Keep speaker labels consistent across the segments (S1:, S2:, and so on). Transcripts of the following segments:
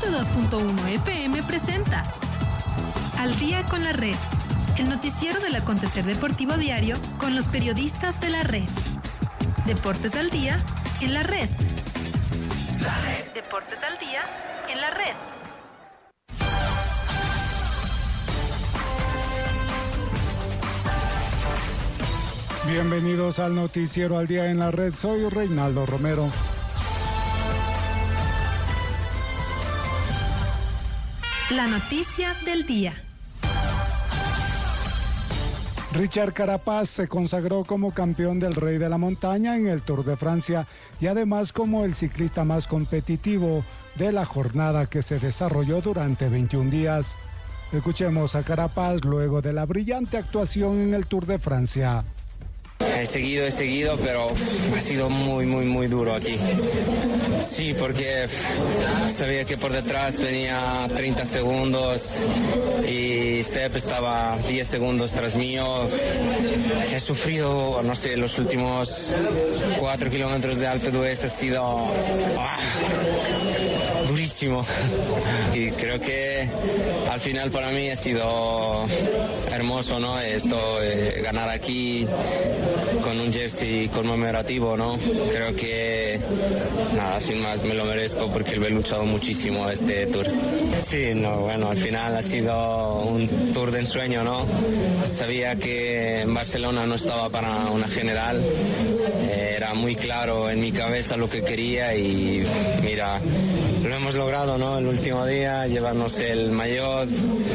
S1: 102.1 FM presenta Al Día con la Red, el noticiero del acontecer deportivo diario con los periodistas de la red. Deportes al día en la red. Deportes al día en la red.
S2: Bienvenidos al noticiero Al Día en la Red. Soy Reinaldo Romero.
S1: La noticia del día.
S2: Richard Carapaz se consagró como campeón del Rey de la Montaña en el Tour de Francia y además como el ciclista más competitivo de la jornada que se desarrolló durante 21 días. Escuchemos a Carapaz luego de la brillante actuación en el Tour de Francia.
S3: He seguido, pero ha sido muy duro aquí. Sí, porque sabía que por detrás venía 30 segundos y Sepp estaba 10 segundos tras mío. He sufrido, no sé, los últimos 4 kilómetros de Alpe d'Huez ha sido durísimo. Y creo que al final para mí ha sido hermoso, ¿no? Ganar aquí con un jersey conmemorativo, ¿no? Creo que, nada, sin más, me lo merezco porque lo he luchado muchísimo este Tour. Sí, bueno, al final ha sido un Tour de ensueño, ¿no? Sabía que en Barcelona no estaba para una general, era muy claro en mi cabeza lo que quería y mira, lo hemos logrado, ¿no? El último día, llevarnos el maillot,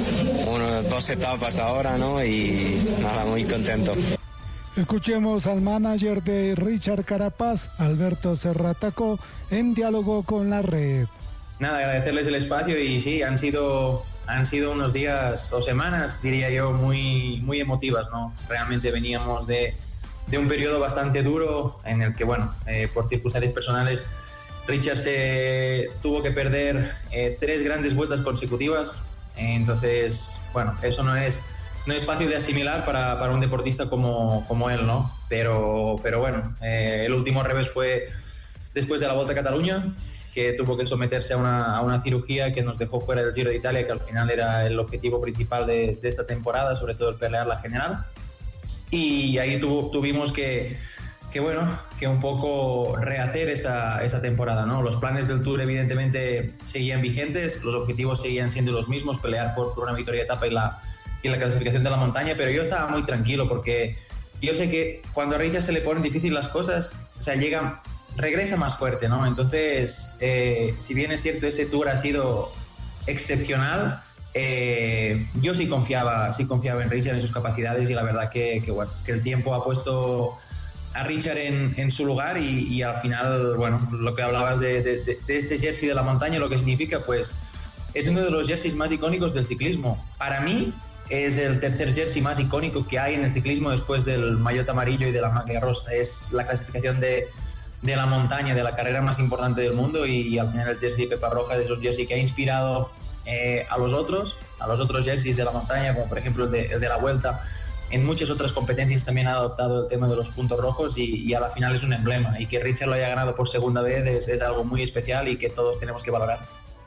S3: 2 etapas ahora, ¿no? Y nada, muy contento.
S2: Escuchemos al manager de Richard Carapaz, Alberto Serrataco, en diálogo con la red.
S4: Nada, agradecerles el espacio y sí, han sido unos días o semanas, diría yo, muy emotivas, ¿no? Realmente veníamos de un periodo bastante duro en el que, bueno, por circunstancias personales, Richard se tuvo que perder 3 grandes vueltas consecutivas. Entonces, bueno, eso no es fácil de asimilar para un deportista como él, ¿no? Pero bueno, el último revés fue después de la Volta a Cataluña, que tuvo que someterse a una cirugía que nos dejó fuera del Giro de Italia, que al final era el objetivo principal de esta temporada, sobre todo el pelear la general. Y ahí tuvimos que un poco rehacer esa temporada, ¿no? Los planes del Tour evidentemente seguían vigentes, los objetivos seguían siendo los mismos, pelear por una victoria de etapa y la clasificación de la montaña, pero yo estaba muy tranquilo porque yo sé que cuando a Richard se le ponen difíciles las cosas, o sea, regresa más fuerte, ¿no? Entonces, si bien es cierto, ese Tour ha sido excepcional, yo sí confiaba en Richard, en sus capacidades, y la verdad que el tiempo ha puesto a Richard en su lugar y al final, bueno, lo que hablabas de este jersey de la montaña, lo que significa, pues es uno de los jerseys más icónicos del ciclismo. Para mí es el tercer jersey más icónico que hay en el ciclismo después del maillot amarillo y de la manga rosa. Es la clasificación de la montaña, de la carrera más importante del mundo, y al final el jersey de Pepa Rojas es un jersey que ha inspirado a los otros jerseys de la montaña, como por ejemplo el de la Vuelta. En muchas otras competencias también ha adoptado el tema de los puntos rojos y a la final es un emblema, y que Richard lo haya ganado por segunda vez es algo muy especial y que todos tenemos que valorar.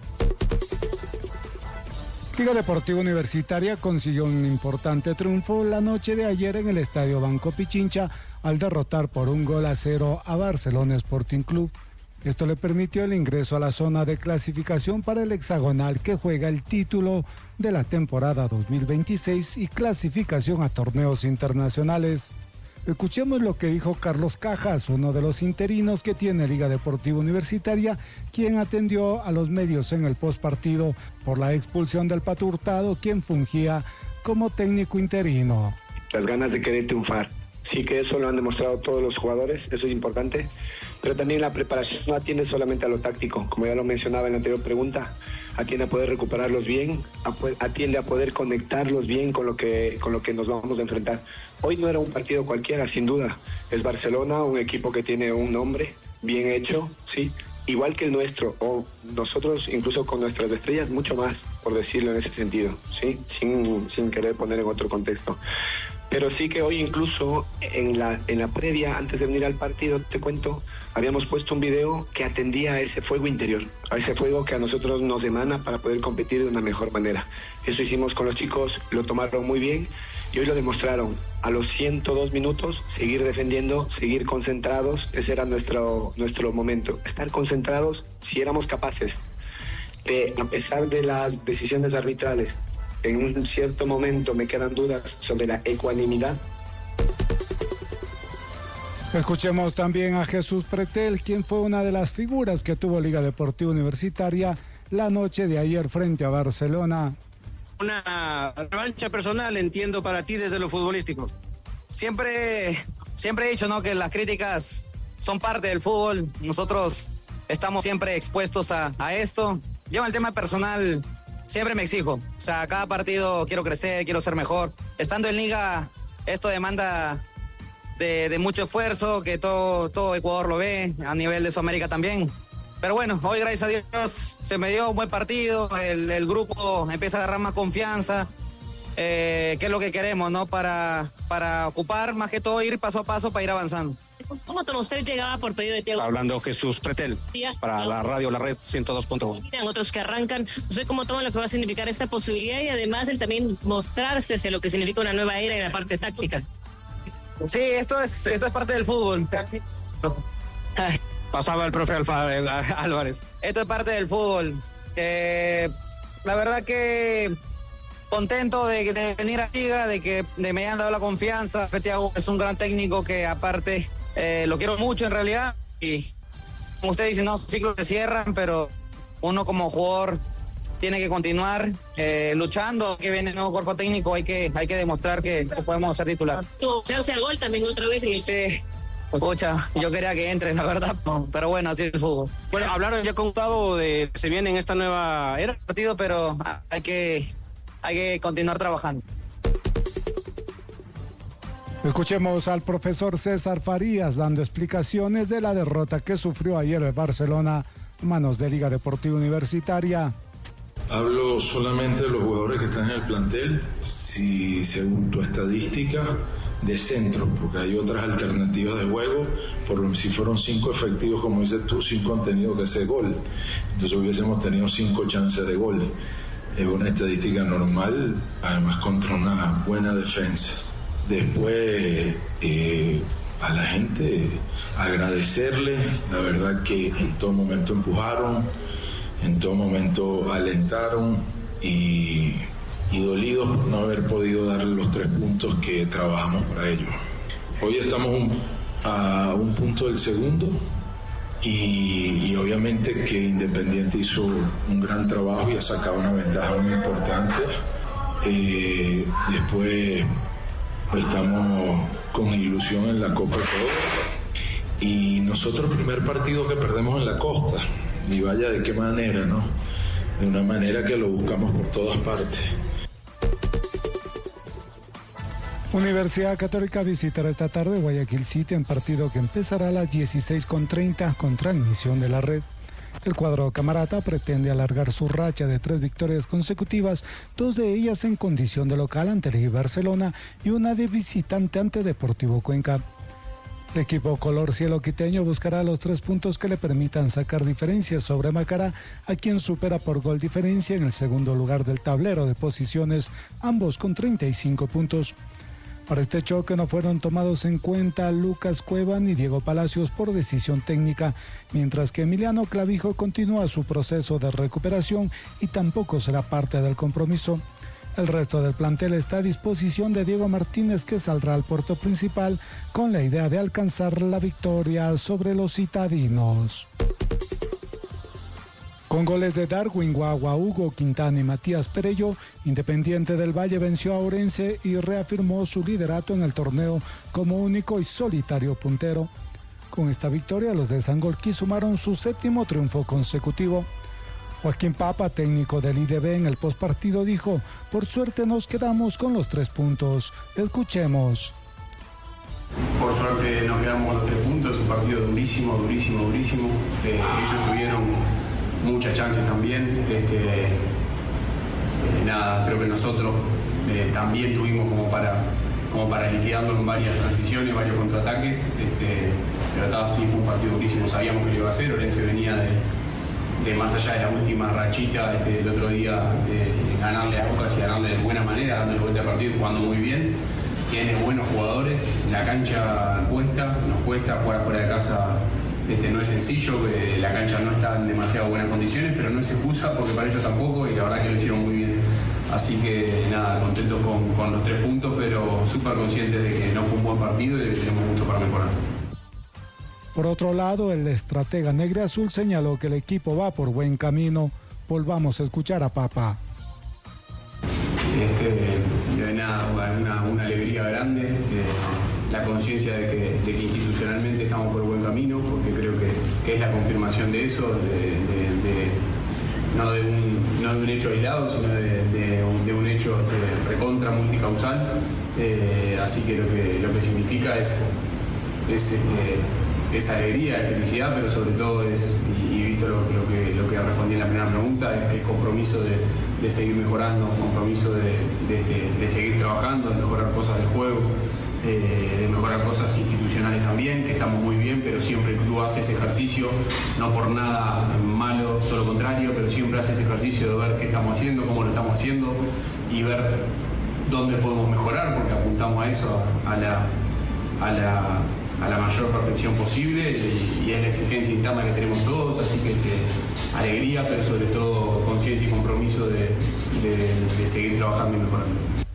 S2: Liga Deportiva Universitaria consiguió un importante triunfo la noche de ayer en el Estadio Banco Pichincha al derrotar por 1-0 a Barcelona Sporting Club. Esto le permitió el ingreso a la zona de clasificación para el hexagonal, que juega el título de la temporada 2026 y clasificación a torneos internacionales. Escuchemos lo que dijo Carlos Cajas, uno de los interinos que tiene Liga Deportiva Universitaria, quien atendió a los medios en el postpartido por la expulsión del Pato Hurtado, quien fungía como técnico interino.
S5: Las ganas de querer triunfar. Sí, que eso lo han demostrado todos los jugadores, eso es importante, pero también la preparación no atiende solamente a lo táctico, como ya lo mencionaba en la anterior pregunta, atiende a poder recuperarlos bien, atiende a poder conectarlos bien con lo que nos vamos a enfrentar. Hoy no era un partido cualquiera, sin duda, es Barcelona, un equipo que tiene un nombre bien hecho, sí, igual que el nuestro, o nosotros incluso con nuestras estrellas, mucho más, por decirlo en ese sentido, ¿sí? Sin querer poner en otro contexto. Pero sí que hoy incluso en la previa, antes de venir al partido, te cuento, habíamos puesto un video que atendía a ese fuego interior, a ese fuego que a nosotros nos emana para poder competir de una mejor manera. Eso hicimos con los chicos, lo tomaron muy bien y hoy lo demostraron. A los 102 minutos, seguir defendiendo, seguir concentrados, ese era nuestro momento. Estar concentrados si éramos capaces de, a pesar de las decisiones arbitrales, en un cierto momento me quedan dudas sobre la ecuanimidad.
S2: Escuchemos también a Jesús Pretel, quien fue una de las figuras que tuvo Liga Deportiva Universitaria la noche de ayer frente a Barcelona.
S6: Una revancha personal, entiendo, para ti desde lo futbolístico. Siempre he dicho, ¿no?, que las críticas son parte del fútbol. Nosotros estamos siempre expuestos a esto. Yo en el tema personal siempre me exijo. O sea, cada partido quiero crecer, quiero ser mejor. Estando en Liga, esto demanda de mucho esfuerzo, que todo Ecuador lo ve, a nivel de Sudamérica también. Pero bueno, hoy gracias a Dios se me dio un buen partido, el grupo empieza a agarrar más confianza, que es lo que queremos, ¿no? Para ocupar, más que todo, ir paso a paso para ir avanzando.
S7: ¿Cómo usted llegaba por pedido de Thiago?
S6: Hablando Jesús Pretel, para la radio La Red 102.1.
S7: Otros que arrancan, ¿usted cómo toma lo que va a significar esta posibilidad y además el también mostrarse de lo que significa una nueva era en la parte táctica?
S6: Sí, esto es parte del fútbol. Pasaba el profe Álvarez. Esto es parte del fútbol. La verdad que contento de venir a Liga, de que me hayan dado la confianza. Thiago es un gran técnico que aparte lo quiero mucho en realidad. Y como usted dice, no, ciclos se cierran, pero uno como jugador tiene que continuar luchando. Que viene el nuevo cuerpo técnico, hay que demostrar que podemos ser titular.
S7: Tuvo chance al gol también otra vez en el...
S6: Sí. Escucha, yo quería que entre, la verdad, pero bueno, así es el fútbol. Bueno, hablaron ya con Gustavo de que se viene en esta nueva era partido, pero hay que continuar trabajando.
S2: Escuchemos al profesor César Farías dando explicaciones de la derrota que sufrió ayer el Barcelona a manos de Liga Deportiva Universitaria.
S8: Hablo solamente de los jugadores que están en el plantel, si según tu estadística de centro, porque hay otras alternativas de juego, si fueron 5 efectivos, como dices tú, 5 han tenido que hacer gol, entonces hubiésemos tenido 5 chances de gol. Es una estadística normal, además contra una buena defensa. Después a la gente agradecerle, la verdad que en todo momento empujaron, en todo momento alentaron y dolidos por no haber podido darle los 3 puntos que trabajamos para ellos. Hoy estamos a un punto del segundo y obviamente que Independiente hizo un gran trabajo y ha sacado una ventaja muy importante. Después estamos con ilusión en la Copa Ecuador y nosotros primer partido que perdemos en la costa, y vaya de qué manera, ¿no? De una manera que lo buscamos por todas partes.
S2: Universidad Católica visitará esta tarde Guayaquil City en partido que empezará a las 16:30 con transmisión de La Red. El cuadro camarata pretende alargar su racha de 3 victorias consecutivas, 2 de ellas en condición de local ante Liga y Barcelona y una de visitante ante Deportivo Cuenca. El equipo color cielo quiteño buscará los 3 puntos que le permitan sacar diferencias sobre Macará, a quien supera por gol diferencia en el segundo lugar del tablero de posiciones, ambos con 35 puntos. Para este choque no fueron tomados en cuenta Lucas Cueva ni Diego Palacios por decisión técnica, mientras que Emiliano Clavijo continúa su proceso de recuperación y tampoco será parte del compromiso. El resto del plantel está a disposición de Diego Martínez, que saldrá al puerto principal con la idea de alcanzar la victoria sobre los citadinos. Con goles de Darwin Guagua, Hugo Quintana y Matías Perello, Independiente del Valle venció a Orense y reafirmó su liderato en el torneo como único y solitario puntero. Con esta victoria, los de Sangolquí sumaron su 7º triunfo consecutivo. Joaquín Papa, técnico del IDB, en el postpartido dijo: por suerte nos quedamos con los 3 puntos. Escuchemos.
S9: Por suerte nos quedamos con los 3 puntos, un partido durísimo. Ellos tuvieron muchas chances también. Creo que nosotros también tuvimos como para como para liquidarlo en varias transiciones, varios contraataques. Pero sí, fue un partido durísimo, sabíamos que lo iba a hacer. Orense venía de más allá de la última rachita el otro día, de ganarle a Aucas y ganarle de buena manera, dándole vuelta al partido y jugando muy bien. Tiene buenos jugadores, la cancha nos cuesta jugar fuera de casa. No es sencillo, la cancha no está en demasiado buenas condiciones, pero no es excusa porque para ellos tampoco, y la verdad que lo hicieron muy bien. Así que nada, contentos con los 3 puntos, pero súper conscientes de que no fue un buen partido y tenemos mucho para mejorar.
S2: Por otro lado, el estratega negriazul señaló que el equipo va por buen camino. Volvamos a escuchar a Papa.
S9: Una alegría grande, la conciencia de que institucionalmente estamos por buen camino, porque creo que es la confirmación de eso, no de un hecho aislado, sino de un hecho recontra multicausal. Así que lo que significa es alegría, es felicidad, pero sobre todo y visto lo que respondí en la primera pregunta, es compromiso de seguir mejorando, compromiso de seguir trabajando, de mejorar cosas del juego, de mejorar cosas institucionales también, que estamos muy bien, pero siempre el club hace ese ejercicio, no por nada malo, todo lo contrario, pero siempre hace ese ejercicio de ver qué estamos haciendo, cómo lo estamos haciendo y ver dónde podemos mejorar, porque apuntamos a eso, a la mayor perfección posible y es la exigencia interna que tenemos todos, así que alegría, pero sobre todo conciencia y compromiso de seguir trabajando y mejorando.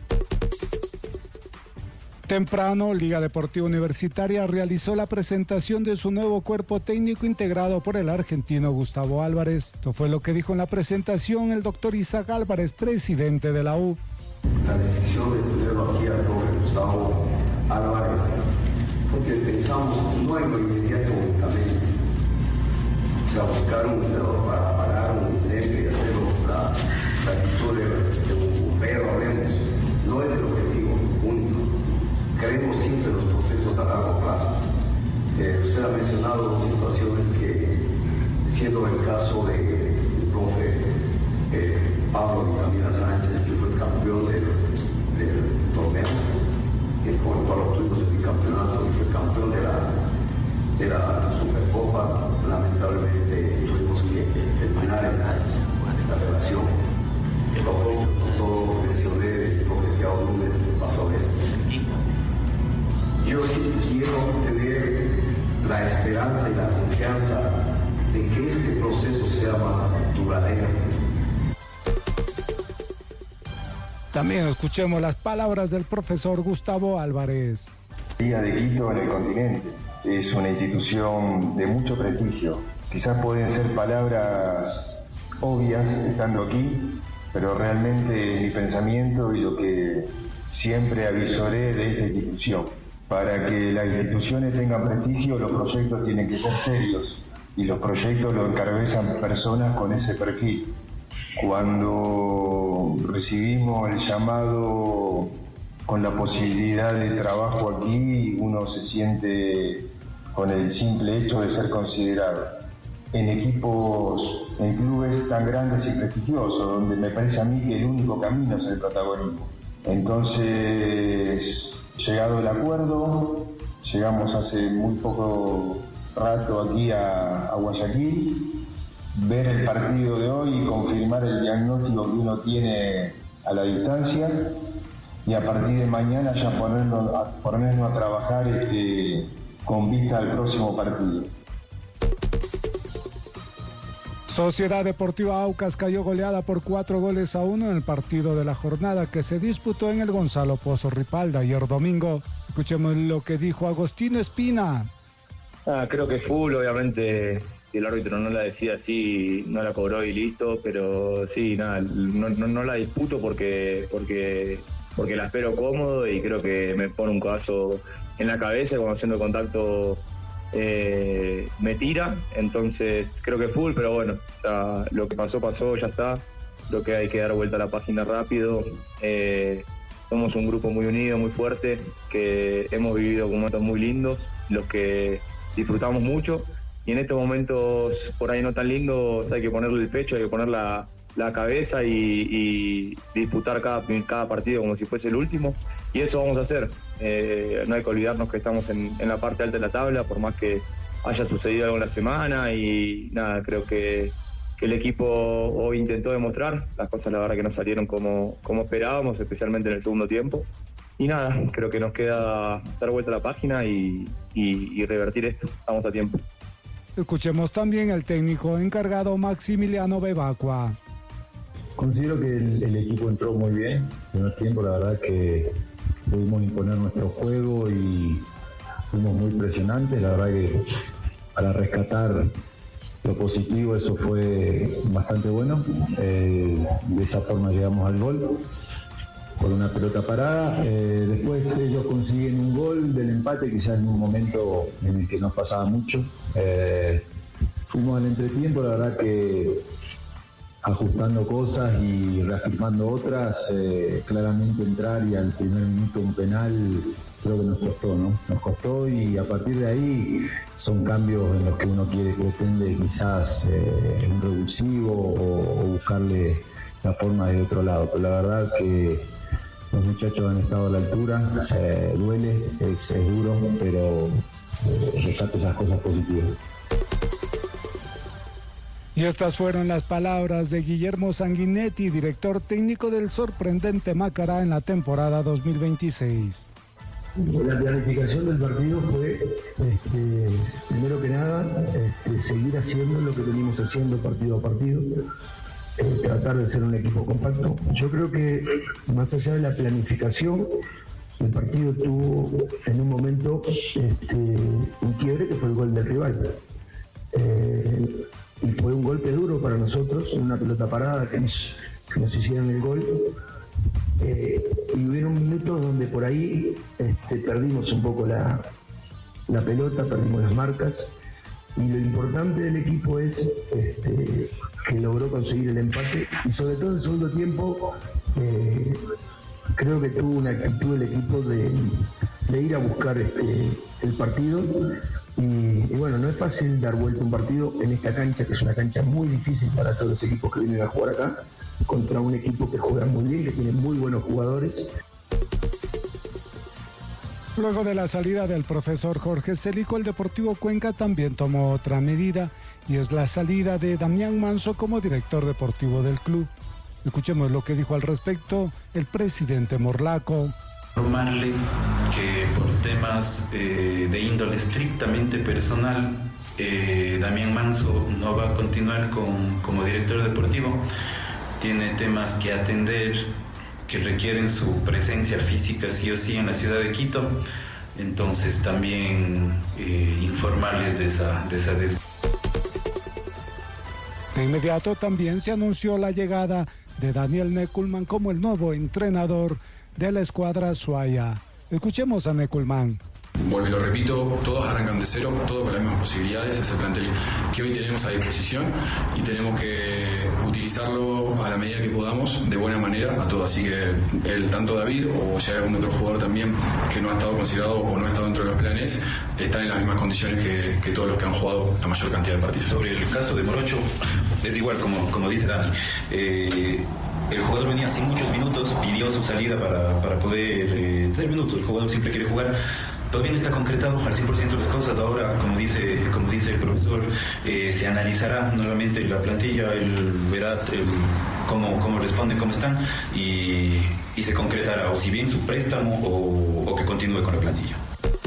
S2: Temprano, Liga Deportiva Universitaria realizó la presentación de su nuevo cuerpo técnico integrado por el argentino Gustavo Álvarez. Esto fue lo que dijo en la presentación el doctor Isaac Álvarez, presidente de la U.
S10: La decisión de tenerlo aquí al profe Gustavo Álvarez, porque pensamos no en lo inmediato únicamente, o sea, buscar un entrenador para apagar un incendio y hacerlo la actitud de un bombero, no es el objetivo único. Creemos siempre en los procesos a largo plazo. Usted ha mencionado dos situaciones que, siendo el caso del profe Pablo Vitamina Sánchez, que fue campeón del torneo, con el cual obtuvimos el bicampeonato y fue campeón de la Supercopa, lamentablemente tuvimos que terminar esta relación. Con todo lo que mencioné del colegiado lunes que pasó esto. Yo sí quiero tener la esperanza y la confianza de que este proceso sea más duradero.
S2: También escuchemos las palabras del profesor Gustavo Álvarez.
S11: Liga de Quito en el continente es una institución de mucho prestigio. Quizás pueden ser palabras obvias estando aquí, pero realmente mi pensamiento y lo que siempre avisoré de esta institución. Para que las instituciones tengan prestigio, los proyectos tienen que ser serios y los proyectos los encabezan personas con ese perfil. Cuando recibimos el llamado con la posibilidad de trabajo aquí, uno se siente con el simple hecho de ser considerado. En equipos, en clubes tan grandes y prestigiosos, donde me parece a mí que el único camino es el protagonismo. Entonces, llegado el acuerdo, llegamos hace muy poco rato aquí a Guayaquil, ver el partido de hoy y confirmar el diagnóstico que uno tiene a la distancia y a partir de mañana ya ponernos a trabajar con vista al próximo partido.
S2: Sociedad Deportiva Aucas cayó goleada por 4-1 en el partido de la jornada que se disputó en el Gonzalo Pozo Ripalda ayer domingo. Escuchemos lo que dijo Agostino Espina.
S12: Creo que full, obviamente, si el árbitro no la decía así, no la cobró y listo, pero sí, nada, no la disputo porque la espero cómodo y creo que me pone un codazo en la cabeza cuando haciendo contacto me tira, entonces creo que full, pero bueno, lo que pasó, ya está, lo que hay que dar vuelta a la página rápido. Somos un grupo muy unido, muy fuerte, que hemos vivido momentos muy lindos, los que disfrutamos mucho, y en estos momentos por ahí no tan lindos hay que ponerle el pecho, hay que poner la cabeza y disputar cada partido como si fuese el último. eso vamos a hacer. No hay que olvidarnos que estamos en la parte alta de la tabla, por más que haya sucedido algo en la semana, y nada, creo que el equipo hoy intentó demostrar, las cosas la verdad que no salieron como esperábamos, especialmente en el segundo tiempo, y nada, creo que nos queda dar vuelta a la página y revertir esto, estamos a tiempo.
S2: Escuchemos también al técnico encargado Maximiliano Bebacua.
S13: Considero que el equipo entró muy bien. En el primer tiempo, la verdad que pudimos imponer nuestro juego y fuimos muy presionantes. La verdad que para rescatar lo positivo, eso fue bastante bueno. De esa forma llegamos al gol por una pelota parada. Después ellos consiguen un gol del empate, quizás en un momento en el que nos pasaba mucho. Fuimos al entretiempo, la verdad que ajustando cosas y reafirmando otras, claramente entrar y al primer minuto un penal creo que nos costó, ¿no? Nos costó, y a partir de ahí son cambios en los que uno pretende quizás un revulsivo o buscarle la forma de otro lado, pero la verdad que los muchachos han estado a la altura, duele, es duro, pero rescato esas cosas positivas.
S2: Y estas fueron las palabras de Guillermo Sanguinetti, director técnico del sorprendente Macará en la temporada 2026.
S10: La planificación del partido fue, primero que nada, seguir haciendo lo que venimos haciendo partido a partido, tratar de ser un equipo compacto. Yo creo que más allá de la planificación, el partido tuvo en un momento un quiebre que fue el gol del rival. Y fue un golpe duro para nosotros, una pelota parada que nos hicieron el gol. Y hubieron minutos donde por ahí perdimos un poco la pelota, perdimos las marcas. Y lo importante del equipo es que logró conseguir el empate. Y sobre todo en el segundo tiempo, creo que tuvo una actitud el equipo de ir a buscar el partido. Y bueno, no es fácil dar vuelta a un partido en esta cancha, que es una cancha muy difícil para todos los equipos que vienen a jugar acá, contra un equipo que juega muy bien, que tiene muy buenos jugadores.
S2: Luego de la salida del profesor Jorge Célico, el Deportivo Cuenca también tomó otra medida, y es la salida de Damián Manso como director deportivo del club. Escuchemos lo que dijo al respecto el presidente Morlaco.
S14: Informarles que por temas de índole estrictamente personal, Damián Manso no va a continuar como director deportivo. Tiene temas que atender que requieren su presencia física sí o sí en la ciudad de Quito. Entonces también informarles de esa
S2: De inmediato también se anunció la llegada de Daniel Neculman como el nuevo entrenador de la escuadra Suaya. Escuchemos a Neculman.
S15: Vuelvo y lo repito, todos arrancan de cero, todos con las mismas posibilidades, es el plantel que hoy tenemos a disposición y tenemos que utilizarlo a la medida que podamos, de buena manera, a todo. Así que tanto David o ya algún otro jugador también que no ha estado considerado o no ha estado dentro de los planes, están en las mismas condiciones que todos los que han jugado la mayor cantidad de partidos.
S14: Sobre el caso de Morocho, es igual como dice Dani. El jugador venía sin muchos minutos, pidió su salida para poder tener minutos. El jugador siempre quiere jugar. Todavía no está concretado al 100% las cosas. Ahora, como dice el profesor, se analizará nuevamente la plantilla, él verá cómo responden, cómo están, y se concretará o si bien su préstamo o que continúe con la plantilla.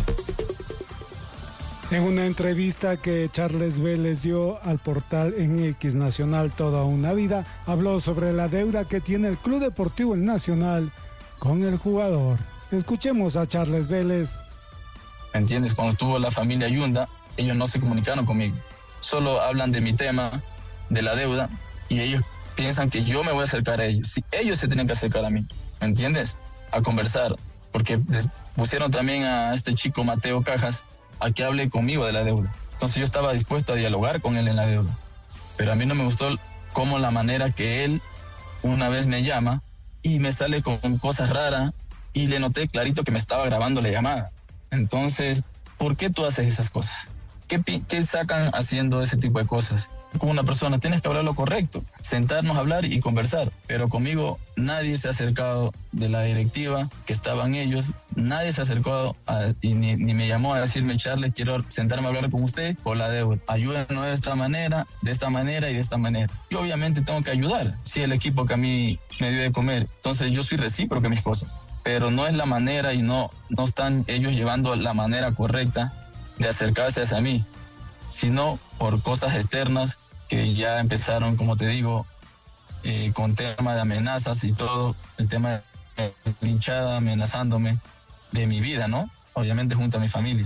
S2: En una entrevista que Charles Vélez dio al portal NX Nacional Toda una Vida, habló sobre la deuda que tiene el Club Deportivo El Nacional con el jugador. Escuchemos a Charles Vélez.
S16: ¿Me entiendes? Cuando estuvo la familia Yunda, ellos no se comunicaron conmigo. Solo hablan de mi tema, de la deuda, y ellos piensan que yo me voy a acercar a ellos. Si ellos se tienen que acercar a mí, ¿me entiendes? A conversar, porque pusieron también a este chico Mateo Cajas a que hable conmigo de la deuda. Entonces yo estaba dispuesto a dialogar con él en la deuda. Pero a mí no me gustó cómo la manera que él una vez me llama y me sale con cosas raras, y le noté clarito que me estaba grabando la llamada. Entonces, ¿por qué tú haces esas cosas? ¿Qué sacan haciendo ese tipo de cosas? con una persona, tienes que hablar lo correcto, sentarnos a hablar y conversar, pero conmigo nadie se ha acercado de la directiva que estaban ellos, nadie se ha acercado y ni me llamó a decirme, Charles, quiero sentarme a hablar con usted por la deuda, ayúdenos de esta manera y de esta manera. Yo obviamente tengo que ayudar, si el equipo que a mí me dio de comer, entonces yo soy recíproco en mis cosas, pero no es la manera y no están ellos llevando la manera correcta de acercarse a mí, sino por cosas externas que ya empezaron, como te digo, con tema de amenazas y todo, el tema de hinchada amenazándome de mi vida, ¿no? Obviamente junto a mi familia.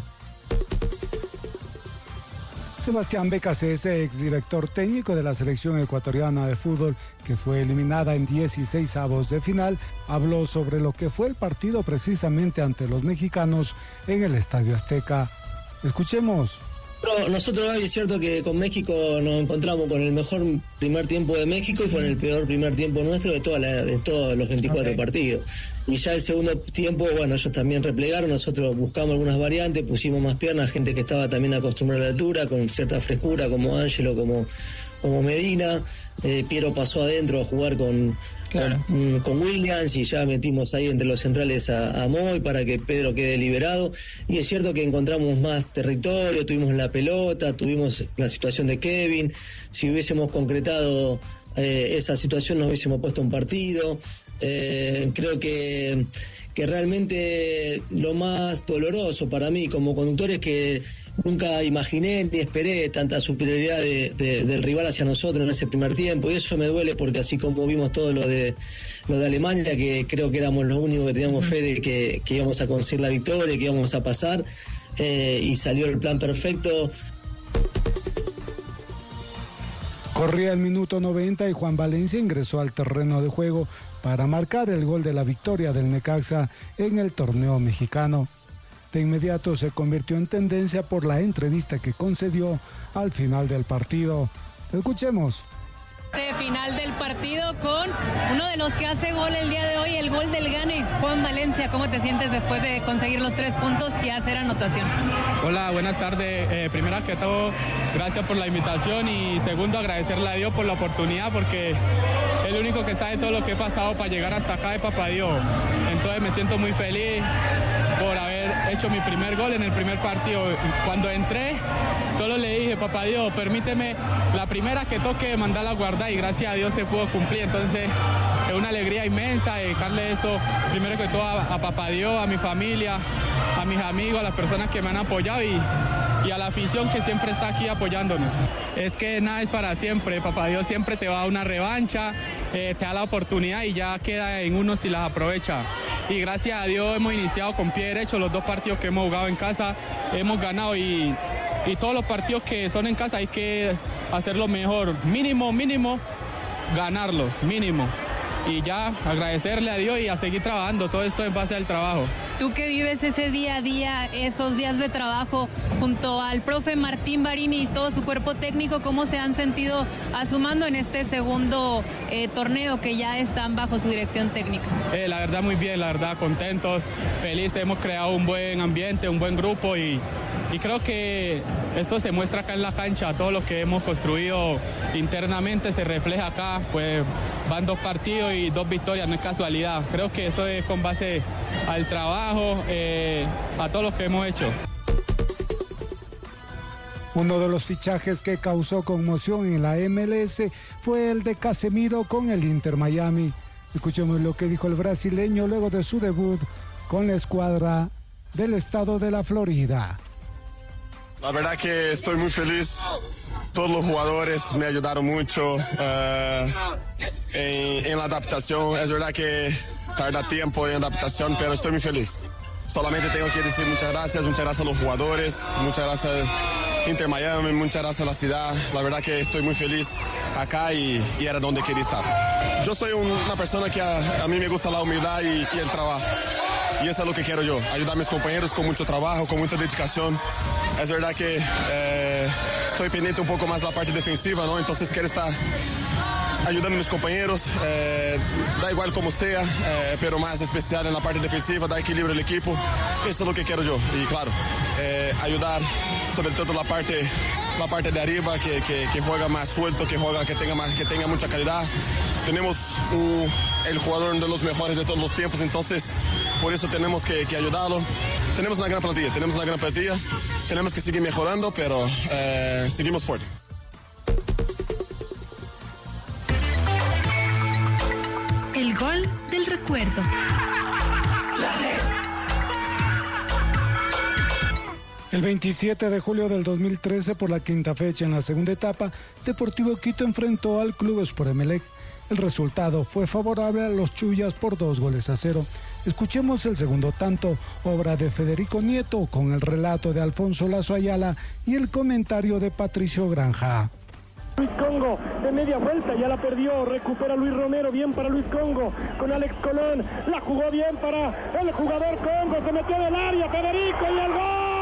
S2: Sebastián Becasese, exdirector técnico de la selección ecuatoriana de fútbol, que fue eliminada en 16avos de final, habló sobre lo que fue el partido precisamente ante los mexicanos en el Estadio Azteca. Escuchemos.
S17: Nosotros hoy es cierto que con México nos encontramos con el mejor primer tiempo de México y con el peor primer tiempo nuestro de todos los 24 partidos. Y ya el segundo tiempo, bueno, ellos también replegaron, nosotros buscamos algunas variantes, pusimos más piernas, gente que estaba también acostumbrada a la altura, con cierta frescura, como Ángelo, como Medina. Piero pasó adentro a jugar con Williams y ya metimos ahí entre los centrales a Moy para que Pedro quede liberado. Y es cierto que encontramos más territorio, tuvimos la pelota, tuvimos la situación de Kevin. Si hubiésemos concretado esa situación nos hubiésemos puesto un partido. Creo que realmente lo más doloroso para mí como conductor es que nunca imaginé ni esperé tanta superioridad del rival hacia nosotros en ese primer tiempo, y eso me duele porque así como vimos todo lo de Alemania, que creo que éramos los únicos que teníamos fe de que íbamos a conseguir la victoria, que íbamos a pasar, y salió el plan perfecto.
S2: Corría el minuto 90 y Juan Valencia ingresó al terreno de juego para marcar el gol de la victoria del Necaxa en el torneo mexicano. De inmediato se convirtió en tendencia por la entrevista que concedió al final del partido. Escuchemos.
S18: Final del partido con uno de los que hace gol el día de hoy, el gol del Gane, Juan Valencia. ¿Cómo te sientes después de conseguir los 3 puntos y hacer anotación?
S19: Hola, buenas tardes. Primero que todo, gracias por la invitación y segundo, agradecerle a Dios por la oportunidad porque es el único que sabe todo lo que he pasado para llegar hasta acá de Papá Dios. Entonces me siento muy feliz por haber hecho mi primer gol en el primer partido. Cuando entré, solo le dije, Papá Dios, permíteme la primera que toque mandarla a guardar y gracias a Dios se pudo cumplir. Entonces es una alegría inmensa dejarle esto primero que todo a Papá Dios, a mi familia, a mis amigos, a las personas que me han apoyado y a la afición que siempre está aquí apoyándonos. Es que nada es para siempre, Papá Dios siempre te va a dar una revancha, te da la oportunidad y ya queda en uno si las aprovecha. Y gracias a Dios hemos iniciado con pie derecho los 2 partidos que hemos jugado en casa, hemos ganado y todos los partidos que son en casa hay que hacerlo mejor, mínimo, ganarlos, mínimo. Y ya agradecerle a Dios y a seguir trabajando, todo esto en base al trabajo.
S18: Tú que vives ese día a día, esos días de trabajo junto al profe Martín Barini y todo su cuerpo técnico, ¿cómo se han sentido sumando en este segundo torneo que ya están bajo su dirección técnica?
S19: La verdad muy bien, la verdad contentos, felices, hemos creado un buen ambiente, un buen grupo y creo que esto se muestra acá en la cancha, todo lo que hemos construido internamente se refleja acá, pues van 2 partidos y 2 victorias, no es casualidad, creo que eso es con base al trabajo, a todo lo que hemos hecho.
S2: Uno de los fichajes que causó conmoción en la MLS fue el de Casemiro con el Inter Miami. Escuchemos lo que dijo el brasileño luego de su debut con la escuadra del estado de la Florida.
S20: La verdad que estoy muy feliz. Todos los jugadores me ayudaron mucho en la adaptación. Es verdad que tarda tiempo en adaptación, pero estoy muy feliz. Solamente tengo que decir muchas gracias a los jugadores, muchas gracias Inter Miami, muchas gracias a la ciudad. La verdad que estoy muy feliz acá y era donde quería estar. Yo soy una persona que a mí me gusta la humildad y el trabajo. Y eso es lo que quiero yo, ayudar a mis compañeros con mucho trabajo, con mucha dedicación. Es verdad que estoy pendiente un poco más de la parte defensiva, ¿no? Entonces quiero estar ayudando a mis compañeros, da igual como sea, pero más especial en la parte defensiva, dar equilibrio al equipo. Eso es lo que quiero yo. Y claro, ayudar sobre todo la parte de arriba que juega más suelto, que tenga mucha calidad. Tenemos el jugador de los mejores de todos los tiempos, entonces por eso tenemos que ayudarlo. Tenemos una gran plantilla, tenemos que seguir mejorando, pero seguimos fuerte.
S1: El gol del recuerdo.
S2: El 27 de julio del 2013, por la quinta fecha en la segunda etapa, Deportivo Quito enfrentó al Club Sport Emelec. El resultado fue favorable a los Chuyas por 2-0. Escuchemos el segundo tanto, obra de Federico Nieto, con el relato de Alfonso Lazo Ayala y el comentario de Patricio Granja.
S21: Luis Congo de media vuelta, ya la perdió, recupera Luis Romero, bien para Luis Congo, con Alex Colón, la jugó bien para el jugador Congo, se metió del área, Federico y el gol.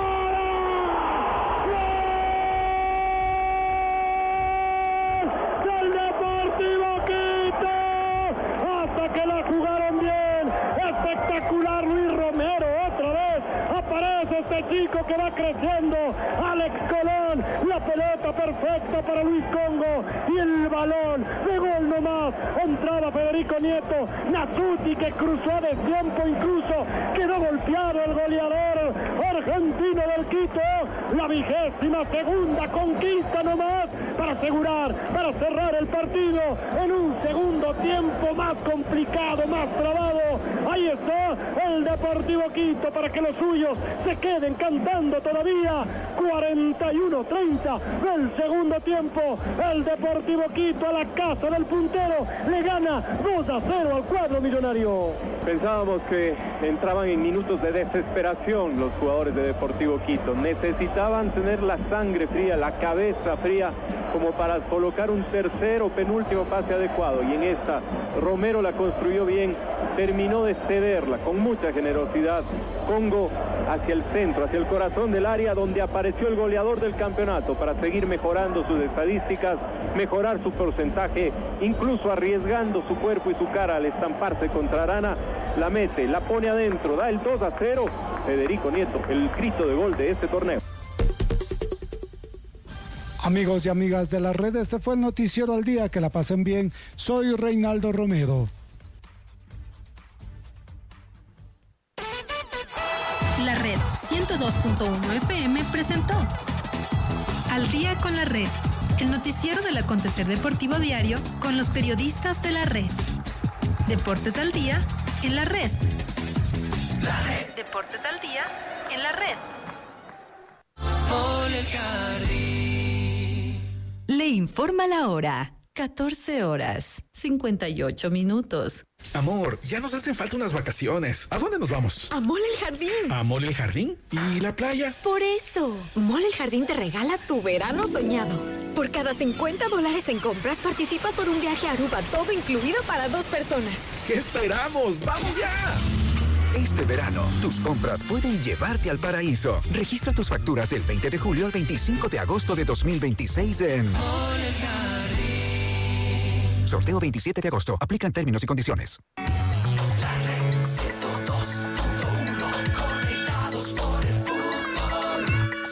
S21: ¡Del Deportivo Quito! Hasta que la jugaron bien, espectacular Luis Romero, otra vez aparece este chico que va creciendo, Alex Colón, la pelota perfecta para Luis Congo y el balón de gol nomás, entraba Federico Nieto, Nasuti que cruzó de tiempo, incluso quedó golpeado el goleador argentino del Quito, la 22ª conquista nomás para asegurar, para cerrar el partido en un segundo tiempo más complicado, más trabado. Ahí está el Deportivo Quito para que los suyos se queden cantando todavía. 41-30 del segundo tiempo, el Deportivo Quito a la casa del puntero le gana 2-0 al cuadro millonario.
S22: Pensábamos que entraban en minutos de desesperación los jugadores de Deportivo Quito, necesitaban tener la sangre fría, la cabeza fría como para colocar un tercer o penúltimo pase adecuado, y en esta Romero la construyó bien, terminó de cederla con mucha generosidad. Congo hacia el centro, hacia el corazón del área donde apareció el goleador del campeonato para seguir mejorando sus estadísticas, mejorar su porcentaje, incluso arriesgando su cuerpo y su cara al estamparse contra Arana. La mete, la pone adentro, da el 2-0. Federico Nieto, el grito de gol de este torneo.
S2: Amigos y amigas de la red, este fue el Noticiero al Día. Que la pasen bien. Soy Reinaldo Romero.
S1: La Red 102.1 FM presentó Al Día con la Red, el noticiero del acontecer deportivo diario con los periodistas de la red. Deportes al Día en la Red. La Red. Deportes al Día en la Red.
S23: Ole el jardín.
S24: Le informa la hora. 14:58.
S25: Amor, ya nos hacen falta unas vacaciones. ¿A dónde nos vamos?
S23: A Mall El Jardín.
S25: ¿A Mall El Jardín? ¿Y la playa?
S23: Por eso, Mall El Jardín te regala tu verano soñado. Por cada $50 en compras participas por un viaje a Aruba, todo incluido para 2 personas.
S25: ¿Qué esperamos? ¡Vamos ya!
S26: Este verano, tus compras pueden llevarte al paraíso. Registra tus facturas del 20 de julio al 25 de agosto de 2026 en
S23: Mall El Jardín.
S26: Sorteo 27 de agosto. Aplican términos y condiciones.
S23: La Red 102.1. Conectados por el fútbol.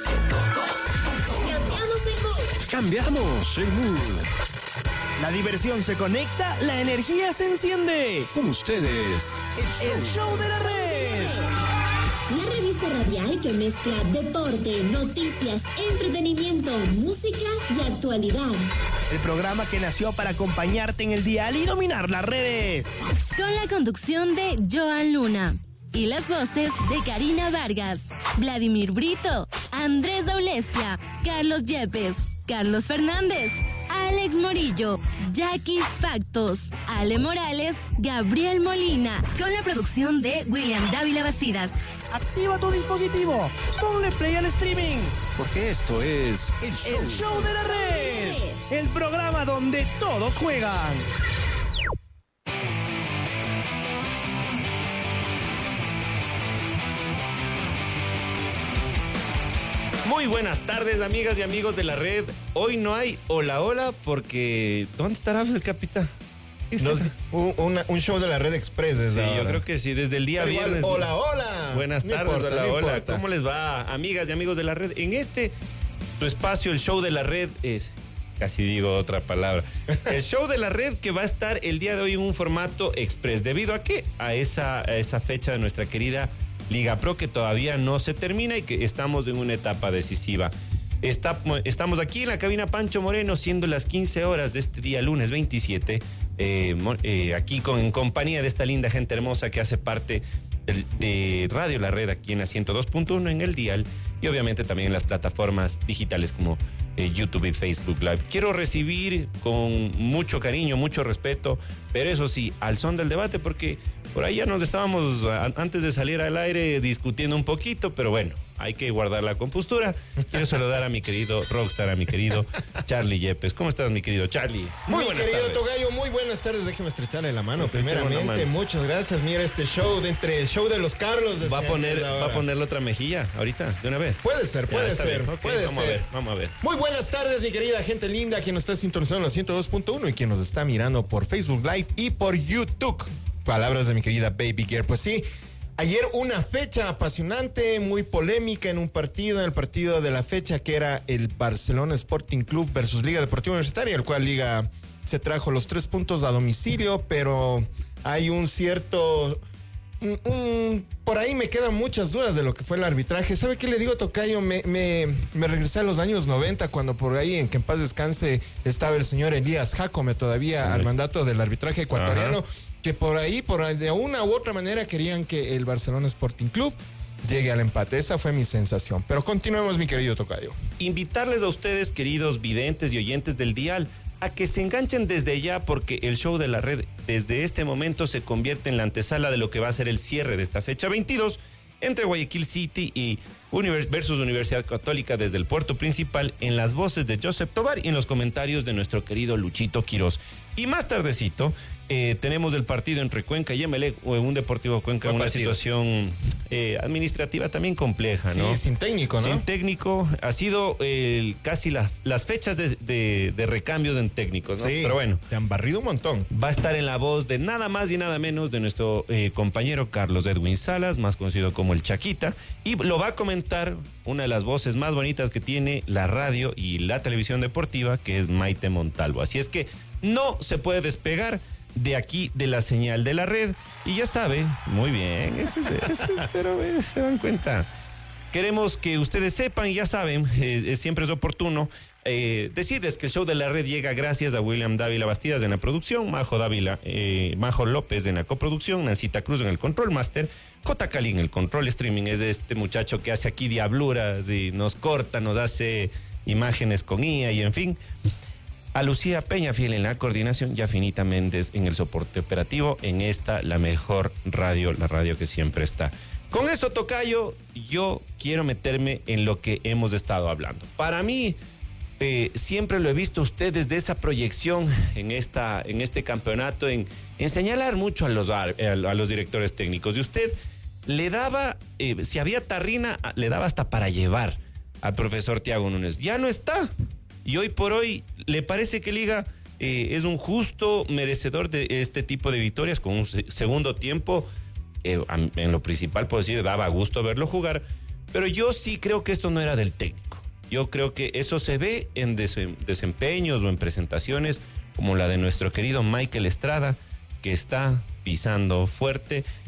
S23: 102.
S27: Cambiamos el mood. La diversión se conecta, la energía se enciende. Con ustedes, el show de la red.
S28: La revista radial que mezcla deporte, noticias, entretenimiento, música y actualidad.
S27: El programa que nació para acompañarte en el dial y dominar las redes.
S29: Con la conducción de Joan Luna y las voces de Karina Vargas, Vladimir Brito, Andrés Daulestia, Carlos Yepes, Carlos Fernández, Alex Morillo, Jackie Factos, Ale Morales, Gabriel Molina, con la producción de William Dávila Bastidas.
S27: Activa tu dispositivo, ponle play al streaming, porque esto es el show de la red, el programa donde todos juegan.
S30: Muy buenas tardes, amigas y amigos de la red. Hoy no hay hola hola porque ¿dónde estará el capitán?
S3: Un show de la Red Express desde ahora.
S14: Yo creo que sí, desde el día viernes.
S3: Hola, hola.
S14: Buenas tardes,
S3: importa,
S14: hola. ¿Cómo les va, amigas y amigos de la red? En tu espacio, el show de la red es... Casi digo otra palabra. El show de la red que va a estar el día de hoy en un formato express. ¿Debido a qué? A esa fecha de nuestra querida Liga Pro que todavía no se termina y que estamos en una etapa decisiva. Estamos aquí en la cabina Pancho Moreno, siendo las 15 horas de este día lunes 27. Aquí en compañía de esta linda gente hermosa que hace parte de Radio La Red aquí en la 102.1 en el dial y obviamente también en las plataformas digitales como YouTube y Facebook Live. Quiero recibir con mucho cariño, mucho respeto, pero eso sí, al son del debate, porque por ahí ya nos estábamos, antes de salir al aire, discutiendo un poquito, pero bueno, hay que guardar la compostura. Quiero saludar a mi querido rockstar, a mi querido Charlie Yepes. ¿Cómo estás, mi querido Charlie?
S3: Muy buenas querido tardes. Tocayo, muy buenas tardes. Déjeme estrecharle la mano primeramente. Muchas gracias. Mira este show, entre el show de los Carlos.
S14: ¿Va a ponerle otra mejilla ahorita, de una vez?
S3: Puede ser. Okay,
S14: vamos a ver.
S3: Muy buenas tardes, mi querida gente linda, quien nos está sintonizando en la 102.1 y quien nos está mirando por Facebook Live y por YouTube. Palabras de mi querida Baby Girl. Pues sí, ayer una fecha apasionante, muy polémica en el partido de la fecha, que era el Barcelona Sporting Club versus Liga Deportiva Universitaria, el cual Liga se trajo los 3 puntos a domicilio, pero hay un cierto... por ahí me quedan muchas dudas de lo que fue el arbitraje. ¿Sabe qué le digo, Tocayo? Me regresé a los años 90, cuando por ahí, en que en paz descanse, estaba el señor Elías Jacome todavía al mandato del arbitraje ecuatoriano. Ajá. Que por ahí, de una u otra manera, querían que el Barcelona Sporting Club llegue al empate. Esa fue mi sensación. Pero continuemos, mi querido Tocayo.
S14: Invitarles a ustedes, queridos videntes y oyentes del dial, a que se enganchen desde ya, porque el show de la red desde este momento se convierte en la antesala de lo que va a ser el cierre de esta fecha 22 entre Guayaquil City y versus Universidad Católica desde el puerto principal, en las voces de Joseph Tobar y en los comentarios de nuestro querido Luchito Quiroz. Y más tardecito tenemos el partido entre Cuenca y Emelec, o en un Deportivo Cuenca, una situación administrativa también compleja, ¿no?
S3: Sí, sin técnico, ¿no?
S14: Sin técnico. Ha sido casi las fechas de recambios en técnicos, ¿no?
S3: Sí,
S14: pero bueno.
S3: Se han barrido un montón.
S14: Va a estar en la voz de nada más y nada menos de nuestro compañero Carlos Edwin Salas, más conocido como el Chaquita, y lo va a comentar una de las voces más bonitas que tiene la radio y la televisión deportiva, que es Maite Montalvo. Así es que no se puede despegar de aquí, de la señal de la red. Y ya saben, muy bien, pero se dan cuenta. Queremos que ustedes sepan y ya saben, siempre es oportuno decirles que el show de la red llega gracias a William Dávila Bastidas en la producción, Majo López en la coproducción, Nancita Cruz en el control master, J. Cali en el control streaming. Es este muchacho que hace aquí diabluras y nos corta, nos hace imágenes con IA y en fin. A Lucía Peñafiel en la coordinación y a Finita Méndez en el soporte operativo, en esta, la mejor radio, la radio que siempre está. Con eso, Tocayo, yo quiero meterme en lo que hemos estado hablando. Para mí, siempre lo he visto usted desde esa proyección en este campeonato, en señalar mucho a los directores técnicos. Y usted le daba, si había tarrina, le daba hasta para llevar al profesor Thiago Núñez. Ya no está. Y hoy por hoy, ¿le parece que Liga es un justo merecedor de este tipo de victorias con un segundo tiempo? En lo principal, puedo decir, daba gusto verlo jugar, pero yo sí creo que esto no era del técnico. Yo creo que eso se ve en desempeños o en presentaciones como la de nuestro querido Michael Estrada, que está pisando fuerte